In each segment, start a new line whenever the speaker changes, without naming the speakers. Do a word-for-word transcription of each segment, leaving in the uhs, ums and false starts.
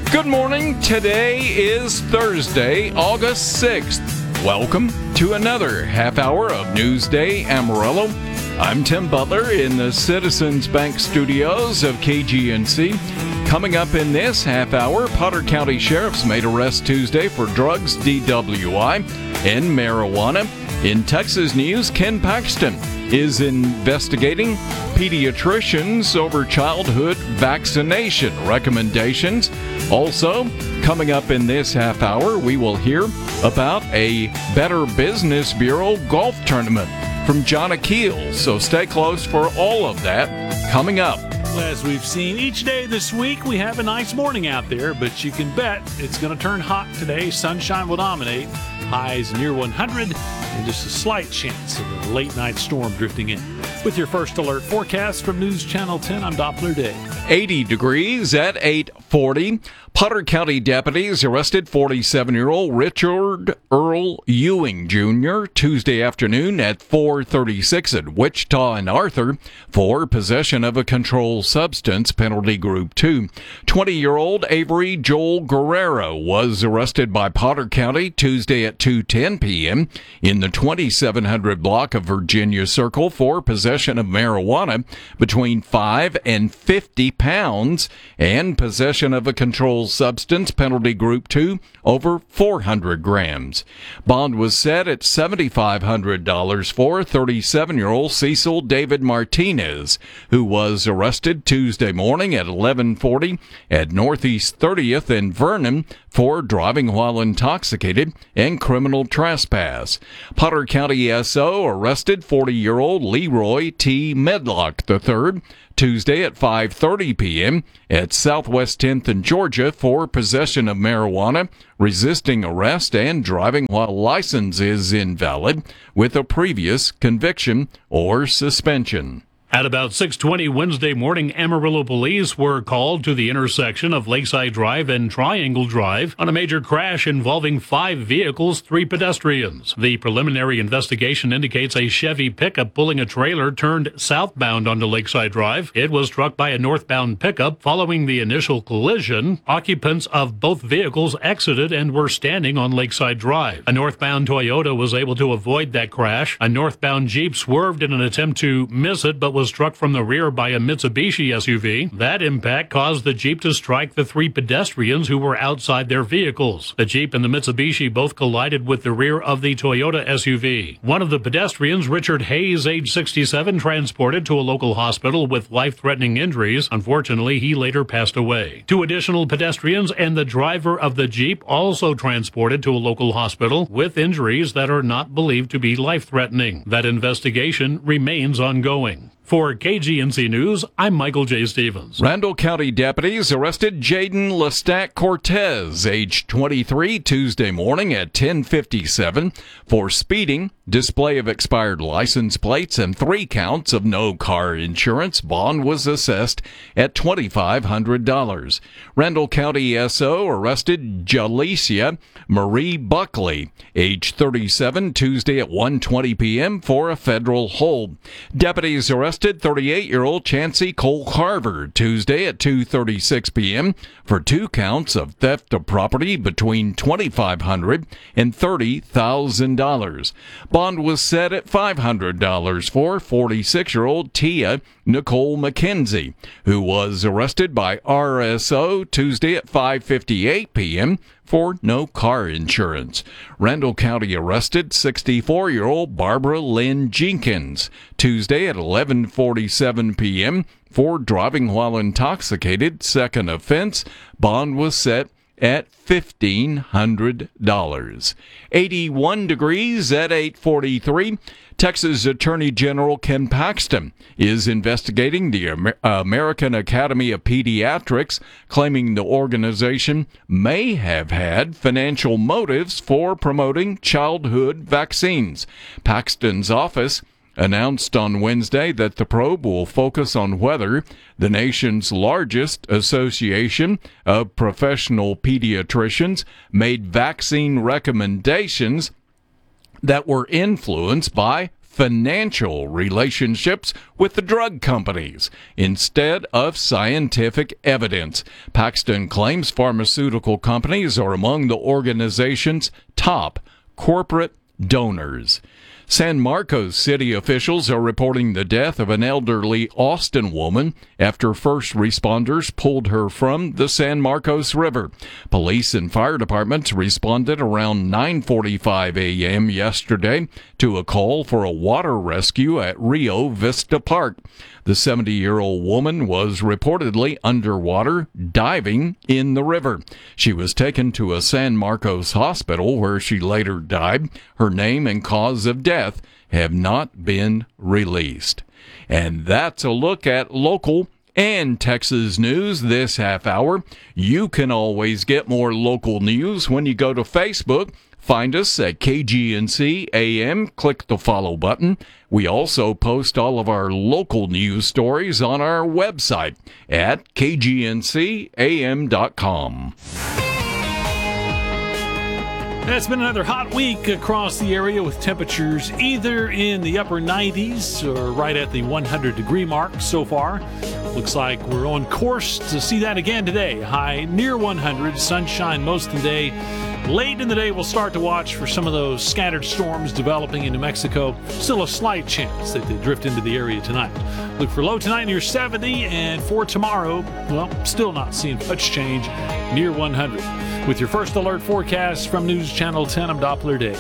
Good morning. Today is Thursday, August sixth. Welcome to another half hour of Newsday Amarillo. I'm Tim Butler in the Citizens Bank studios of K G N C. Coming up in this half hour, Potter County Sheriff's made arrest Tuesday for drugs, D W I, and marijuana. In Texas news, Ken Paxton is investigating pediatricians over childhood vaccination recommendations. Also, coming up in this half hour, we will hear about a Better Business Bureau golf tournament from John Akeel. So stay close for all of that coming up.
As we've seen each day this week, we have a nice morning out there, but you can bet it's going to turn hot today. Sunshine will dominate. Highs near one hundred, and just a slight chance of a late-night storm drifting in. With your first alert forecast from News Channel ten, I'm Doppler Day.
eighty degrees at eight forty. Potter County deputies arrested forty-seven-year-old Richard Earl Ewing Junior Tuesday afternoon at four thirty-six at Wichita and Arthur for possession of a controlled substance, penalty group two. twenty-year-old Avery Joel Guerrero was arrested by Potter County Tuesday at two ten p.m. in the twenty-seven hundred block of Virginia Circle for possession of marijuana between five and fifty pounds and possession of a controlled substance, penalty group two, over four hundred grams. Bond was set at seven thousand five hundred dollars for thirty-seven-year-old Cecil David Martinez, who was arrested Tuesday morning at eleven forty at Northeast thirtieth in Vernon for driving while intoxicated and criminal trespass. Potter County S O arrested forty-year-old Leroy T. Medlock the third Tuesday at five thirty p.m. at Southwest tenth in Georgia for possession of marijuana, resisting arrest, and driving while license is invalid with a previous conviction or suspension.
At about six twenty Wednesday morning, Amarillo police were called to the intersection of Lakeside Drive and Triangle Drive on a major crash involving five vehicles, three pedestrians. The preliminary investigation indicates a Chevy pickup pulling a trailer turned southbound onto Lakeside Drive. It was struck by a northbound pickup. Following the initial collision, occupants of both vehicles exited and were standing on Lakeside Drive. A northbound Toyota was able to avoid that crash. A northbound Jeep swerved in an attempt to miss it, but was struck from the rear by a Mitsubishi S U V. That impact caused the Jeep to strike the three pedestrians who were outside their vehicles. The Jeep and the Mitsubishi both collided with the rear of the Toyota S U V. One of the pedestrians, Richard Hayes, age sixty-seven, transported to a local hospital with life-threatening injuries. Unfortunately, he later passed away. Two additional pedestrians and the driver of the Jeep also transported to a local hospital with injuries that are not believed to be life-threatening. That investigation remains ongoing. For K G N C News, I'm Michael J. Stevens.
Randall County deputies arrested Jaden Lestat Cortez, age twenty-three, Tuesday morning at ten fifty-seven for speeding, display of expired license plates, and three counts of no car insurance. Bond was assessed at two thousand five hundred dollars. Randall County S O arrested Jalicia Marie Buckley, age thirty-seven, Tuesday at one twenty p.m. for a federal hold. Deputies arrested thirty-eight-year-old Chancey Cole Carver Tuesday at two thirty-six p.m. for two counts of theft of property between two thousand five hundred dollars and thirty thousand dollars. Bond was set at five hundred dollars for forty-six-year-old Tia Nicole McKenzie, who was arrested by R S O Tuesday at five fifty-eight p.m. for no car insurance. Randall County arrested sixty-four-year-old Barbara Lynn Jenkins Tuesday at eleven forty-seven p.m. for driving while intoxicated. Second offense. Bond was set at fifteen hundred dollars. eighty-one degrees at eight forty-three. Texas Attorney General Ken Paxton is investigating the Amer- American Academy of Pediatrics, claiming the organization may have had financial motives for promoting childhood vaccines. Paxton's office announced on Wednesday that the probe will focus on whether the nation's largest association of professional pediatricians made vaccine recommendations that were influenced by financial relationships with the drug companies instead of scientific evidence. Paxton claims pharmaceutical companies are among the organization's top corporate donors. San Marcos city officials are reporting the death of an elderly Austin woman after first responders pulled her from the San Marcos River. Police and fire departments responded around nine forty-five a.m. yesterday to a call for a water rescue at Rio Vista Park. The seventy-year-old woman was reportedly underwater diving in the river. She was taken to a San Marcos hospital where she later died. Her name and cause of death have not been released. And that's a look at local and Texas news this half hour. You can always get more local news when you go to Facebook. Find us at K G N C A M. Click the follow button. We also post all of our local news stories on our website at K G N C A M dot com.
It's been another hot week across the area with temperatures either in the upper nineties or right at the one hundred degree mark so far. Looks like we're on course to see that again today. High near one hundred, sunshine most of the day. Late in the day, we'll start to watch for some of those scattered storms developing into Mexico. Still a slight chance that they drift into the area tonight. Look for low tonight near seventy, and for tomorrow, well, still not seeing much change near one hundred. With your first alert forecast from News Channel ten, I'm Doppler Dave.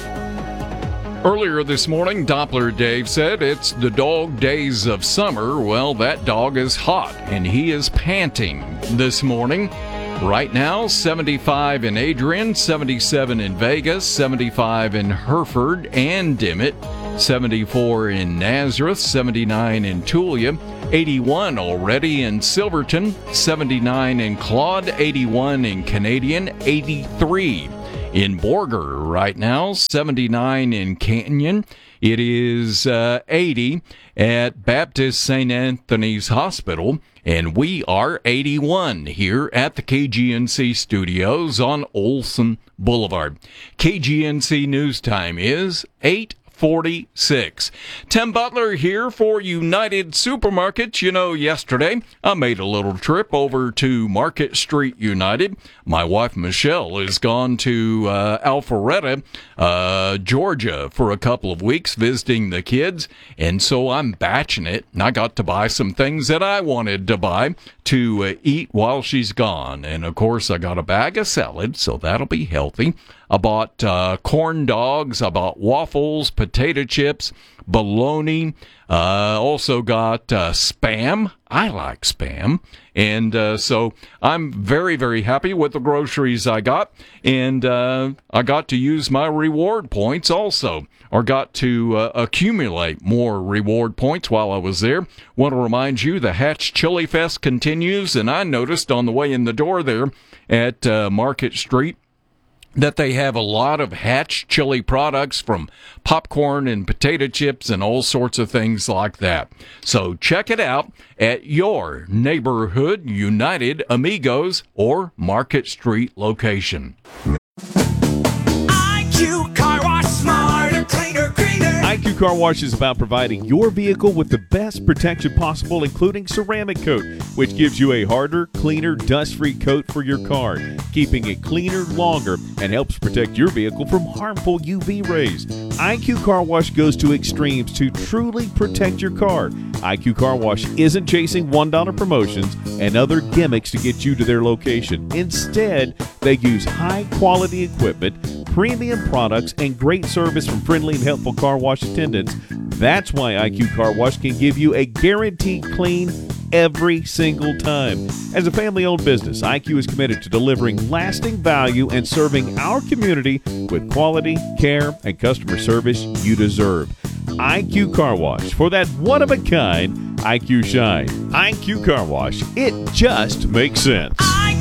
Earlier this morning, Doppler Dave said it's the dog days of summer. Well, that dog is hot, and he is panting this morning. Right now, seventy-five in Adrian, seventy-seven in Vegas, seventy-five in Hereford and Dimmitt, seventy-four in Nazareth, seventy-nine in Tulia, eighty-one already in Silverton, seventy-nine in Claude, eighty-one in Canadian, eighty-three in Borger right now, seventy-nine in Canyon. It is uh, eighty at Baptist Saint Anthony's Hospital, and we are eighty-one here at the K G N C studios on Olson Boulevard. K G N C News Time is eight forty-six. Tim Butler here for United Supermarkets. You know, yesterday I made a little trip over to Market Street United. My wife Michelle has gone to uh, Alpharetta, uh, Georgia for a couple of weeks visiting the kids, and so I'm batching it, and I got to buy some things that I wanted to buy to uh, eat while she's gone. And of course I got a bag of salad, so that'll be healthy. I bought uh, corn dogs, I bought waffles, potato chips, bologna, uh, also got uh, Spam. I like Spam. And uh, so I'm very, very happy with the groceries I got. And uh, I got to use my reward points also, or got to uh, accumulate more reward points while I was there. Want to remind you the Hatch Chili Fest continues, and I noticed on the way in the door there at uh, Market Street that they have a lot of Hatch chili products, from popcorn and potato chips and all sorts of things like that. So check it out at your neighborhood United Amigos or Market Street location.
I Q Car Wash, smarter, cleaner, greener.
I Q Car Wash is about providing your vehicle with the best protection possible, including ceramic coat, which gives you a harder, cleaner, dust-free coat for your car, keeping it cleaner longer and helps protect your vehicle from harmful U V rays. I Q Car Wash goes to extremes to truly protect your car. I Q Car Wash isn't chasing one dollar promotions and other gimmicks to get you to their location. Instead, they use high-quality equipment, premium products, and great service from friendly and helpful car wash attendants. That's why I Q Car Wash can give you a guaranteed clean every single time. As a family-owned business, I Q is committed to delivering lasting value and serving our community with quality, care, and customer service you deserve. I Q Car Wash, for that one-of-a-kind I Q shine. I Q Car Wash, it just makes sense.